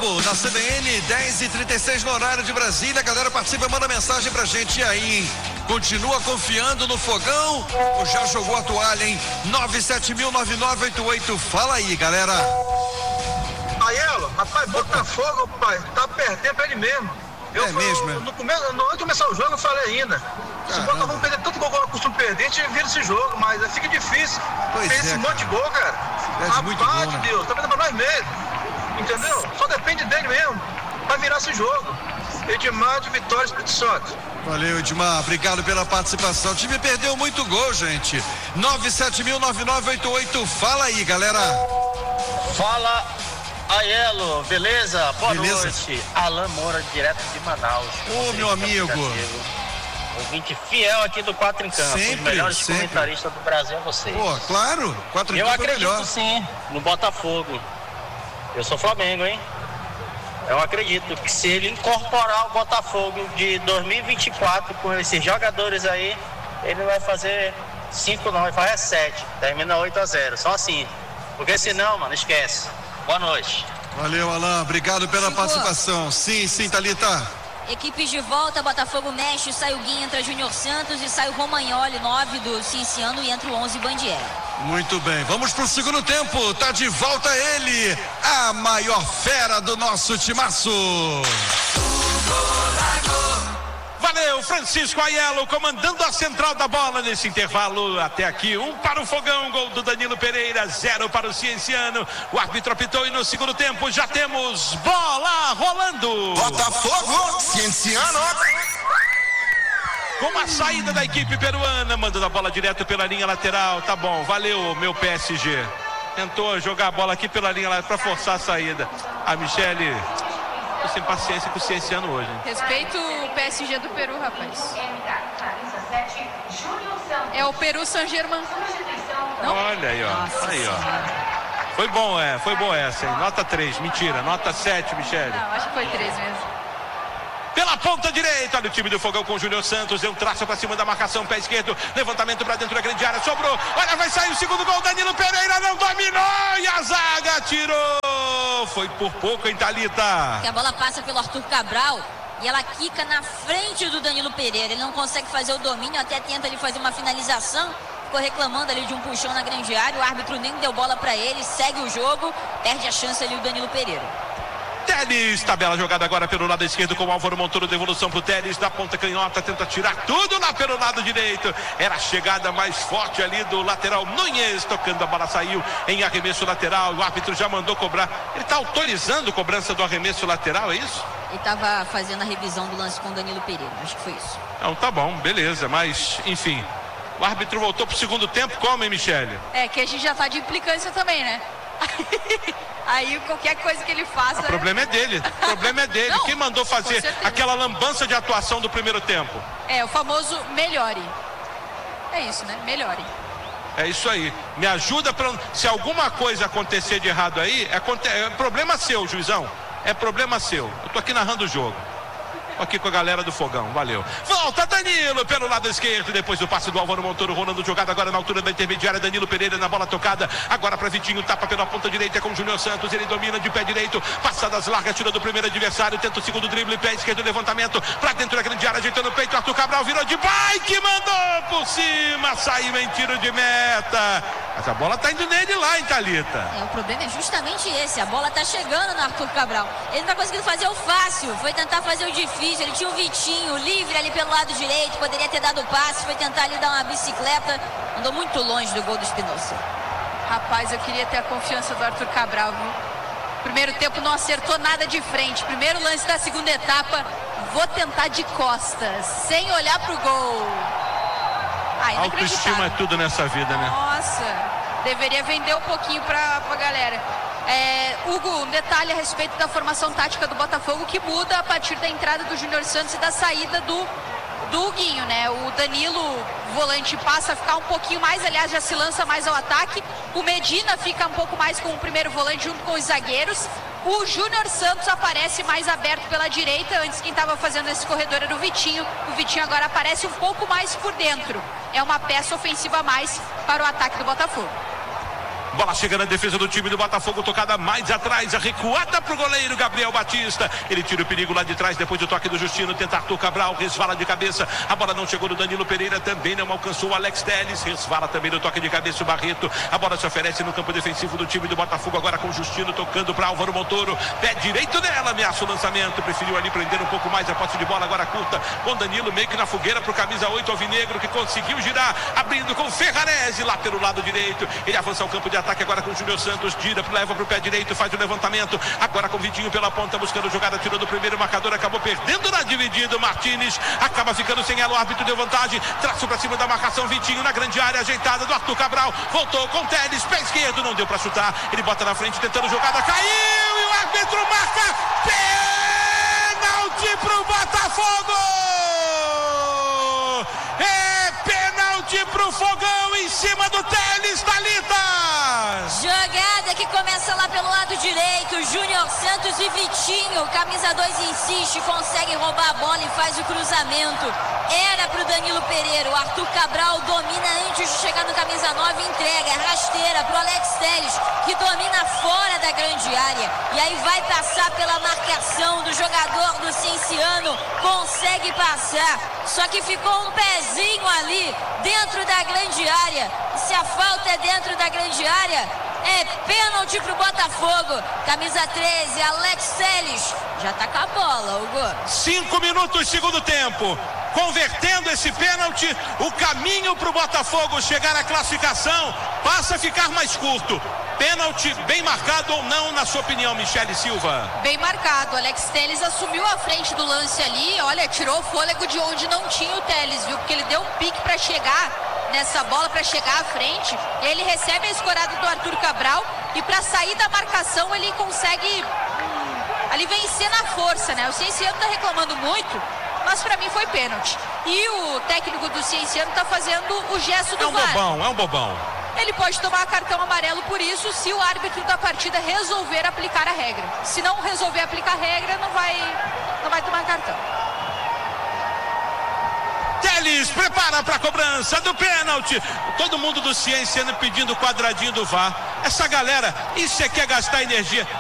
Globo, na CBN, 10h36 no horário de Brasília. A galera participa, manda mensagem pra gente. E aí, continua confiando no Fogão ou já jogou a toalha, hein? 970009988. Fala aí, galera. Aiello, rapaz, Botafogo, pai, tá perdendo pra ele mesmo. Mesmo, antes de começar o jogo, eu falei ainda. Se o Botafogo perder tanto gol como eu costumo perder, a gente vira esse jogo, mas fica difícil. Tem esse monte de gol, cara. Rapaz de Deus, tá vendo pra nós mesmo. Entendeu? Só depende dele mesmo. Vai virar esse jogo. Edmar de Vitória, Espírito Santo. Valeu, Edmar, obrigado pela participação. O time perdeu muito gol, gente. 970009988. Fala aí, galera. Fala, Aiello, beleza? Boa noite. Alan Moura, direto de Manaus. Ô, meu amigo. Ouvinte fiel aqui do 4 em Campo. Os melhores comentaristas do Brasil é você. Pô, claro. 4 em Eu Campo acredito é melhor. sim no Botafogo. Eu sou Flamengo, hein? Eu acredito que se ele incorporar o Botafogo de 2024 com esses jogadores aí, ele não vai fazer 5 não, ele faz 7. Termina 8-0. Só assim. Porque senão, mano, esquece. Boa noite. Valeu, Alan. Obrigado pela participação. Sim, Thalita. Equipes de volta, Botafogo mexe, sai o Guinho, entra Júnior Santos e sai o Romagnoli, 9 do Cienciano, e entra o 11 Bandieri. Muito bem, vamos pro segundo tempo, tá de volta ele, a maior fera do nosso timaço. Valeu, Francisco Aiello comandando a central da bola nesse intervalo até aqui. 1 para o Fogão, gol do Danilo Pereira, 0 para o Cienciano. O árbitro apitou e no segundo tempo já temos bola rolando. Botafogo, Cienciano. Com a saída da equipe peruana, mandando a bola direto pela linha lateral. Tá bom, valeu, meu PSG. Tentou jogar a bola aqui pela linha lateral para forçar a saída. A Michele, tô sem paciência com o Cienciano hoje, hein? Respeito o PSG do Peru, rapaz. É o Peru Saint-Germain. Olha aí, ó. Nossa, aí, ó. Foi bom essa, hein? Nota 3, mentira. Nota 7, Michele. Não, acho que foi 3 mesmo. Pela ponta direita, olha o time do Fogão com o Júnior Santos, deu um traço pra cima da marcação, pé esquerdo, levantamento pra dentro da grande área, sobrou, olha, vai sair o segundo gol, Danilo Pereira não dominou e a zaga tirou, foi por pouco, hein, Thalita? Que a bola passa pelo Arthur Cabral e ela quica na frente do Danilo Pereira, ele não consegue fazer o domínio, até tenta ali fazer uma finalização, ficou reclamando ali de um puxão na grande área, o árbitro nem deu bola pra ele, segue o jogo, perde a chance ali o Danilo Pereira. Teles, tabela jogada agora pelo lado esquerdo com o Álvaro Montoro, devolução pro Teles, da ponta canhota, tenta tirar tudo lá pelo lado direito, era a chegada mais forte ali do lateral Nunes, tocando a bola, saiu em arremesso lateral, o árbitro já mandou cobrar, ele tá autorizando a cobrança do arremesso lateral, é isso? Ele estava fazendo a revisão do lance com o Danilo Pereira, acho que foi isso. Não, tá bom, beleza, mas enfim, o árbitro voltou pro segundo tempo, como, hein, Michele? É que a gente já tá de implicância também, né? Aí qualquer coisa que ele faça. O problema é dele. Não, quem mandou fazer aquela lambança de atuação do primeiro tempo? É, o famoso melhore. É isso, né? Melhore. É isso aí. Me ajuda para. Se alguma coisa acontecer de errado aí, é problema seu, juizão. É problema seu. Eu tô aqui narrando o jogo. Aqui com a galera do Fogão, valeu. Volta Danilo pelo lado esquerdo, depois do passe do Álvaro Montoro, rolando jogada agora na altura da intermediária, Danilo Pereira na bola tocada, agora para Vitinho, tapa pela ponta direita com o Júnior Santos, ele domina de pé direito, passadas largas, tira do primeiro adversário, tenta o segundo drible, pé esquerdo, levantamento, para dentro da grande área, ajeitando o peito, Arthur Cabral virou de bike, mandou por cima, saiu em tiro de meta, mas a bola tá indo nele lá, hein, Thalita? O problema é justamente esse, a bola tá chegando no Arthur Cabral, ele não tá conseguindo fazer o fácil, foi tentar fazer o difícil, ele tinha o Vitinho livre ali pelo lado direito, poderia ter dado o passe, foi tentar ali dar uma bicicleta, andou muito longe do gol do Espinosa. Rapaz, eu queria ter a confiança do Arthur Cabral, viu? Primeiro tempo não acertou nada de frente, primeiro lance da segunda etapa, vou tentar de costas, sem olhar pro gol. Autoestima é tudo nessa vida, né? Nossa, deveria vender um pouquinho pra galera. Hugo, um detalhe a respeito da formação tática do Botafogo que muda a partir da entrada do Júnior Santos e da saída do Huguinho, né? O Danilo, volante, passa a ficar um pouquinho mais, aliás, já se lança mais ao ataque. O Medina fica um pouco mais com o primeiro volante junto com os zagueiros. O Júnior Santos aparece mais aberto pela direita, antes quem estava fazendo esse corredor era o Vitinho. O Vitinho agora aparece um pouco mais por dentro. É uma peça ofensiva a mais para o ataque do Botafogo. Bola chega na defesa do time do Botafogo, tocada mais atrás, a recuada pro goleiro Gabriel Batista. Ele tira o perigo lá de trás, depois do toque do Justino, tenta Arthur Cabral, resvala de cabeça. A bola não chegou no Danilo Pereira, também não alcançou o Alex Telles, resvala também no toque de cabeça o Barreto. A bola se oferece no campo defensivo do time do Botafogo, agora com o Justino tocando para Álvaro Montoro. Pé direito dela, ameaça o lançamento, preferiu ali prender um pouco mais a posse de bola, agora curta com Danilo meio que na fogueira pro camisa 8 alvinegro, que conseguiu girar, abrindo com Ferrarese lá pelo lado direito. Ele avança ao campo de ataque agora com o Júnior Santos, gira, leva pro pé direito, faz o levantamento, agora com o Vitinho pela ponta, buscando jogada, tirou do primeiro marcador, acabou perdendo na dividida. Martínez acaba ficando sem ela, o árbitro deu vantagem, traço pra cima da marcação, Vitinho na grande área, ajeitada do Arthur Cabral, voltou com Telles, pé esquerdo, não deu pra chutar, ele bota na frente, tentando jogada, caiu e o árbitro marca pênalti pro Botafogo! É pênalti pro Fogão em cima do Telles, Thalita! Jogada que começa lá pelo lado direito, Júnior Santos e Vitinho, camisa 2 insiste, consegue roubar a bola e faz o cruzamento. Era pro Danilo Pereira, o Arthur Cabral domina antes de chegar no camisa 9 e entrega, rasteira pro Alex Telles, que domina fora da grande área. E aí vai passar pela marcação do jogador do Cienciano, consegue passar, só que ficou um pezinho ali dentro da grande área. Se a falta é dentro da grande área, é pênalti pro Botafogo. Camisa 13, Alex Telles, já tá com a bola, Hugo. 5 minutos, segundo tempo. Convertendo esse pênalti, o caminho pro Botafogo chegar à classificação passa a ficar mais curto. Pênalti bem marcado ou não, na sua opinião, Michele Silva? Bem marcado, Alex Telles assumiu a frente do lance ali, olha, tirou o fôlego de onde não tinha o Telles, viu? Porque ele deu um pique para chegar nessa bola, para chegar à frente, e ele recebe a escorada do Arthur Cabral, e para sair da marcação ele consegue ali vencer na força, né? O Cienciano tá reclamando muito, mas para mim foi pênalti. E o técnico do Cienciano tá fazendo o gesto do VAR. É um bobão. Ele pode tomar cartão amarelo por isso, se o árbitro da partida resolver aplicar a regra. Se não resolver aplicar a regra, não vai tomar cartão. Telles prepara para a cobrança do pênalti. Todo mundo do Cienciano pedindo o quadradinho do VAR. Essa galera, isso é que é gastar energia.